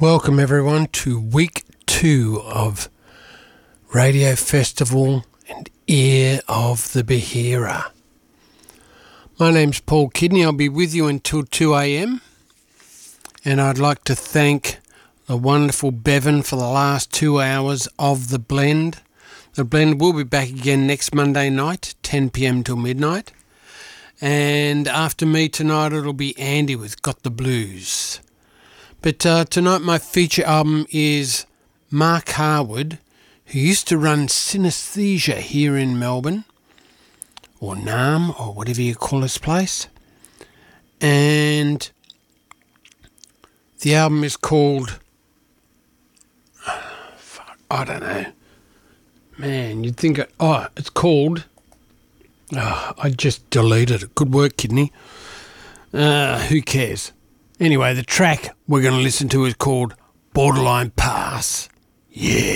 Welcome everyone to week 2 of Radio Festival and Ear of the Behera. My name's Paul Kidney. I'll be with you until 2 a.m. and I'd like to thank the wonderful Bevan for the last 2 hours of the blend. The blend will be back again next Monday night, 10 p.m. till midnight. And after me tonight it'll be Andy with Got the Blues. But tonight my feature album is Mark Harwood, who used to run Synesthesia here in Melbourne, or NAM, or whatever you call this place. And the album is called, I don't know. Man, you'd think, it's called, I just deleted it. Good work, Kidney. Who cares? Anyway, the track we're going to listen to is called Borderline Pass. Yeah.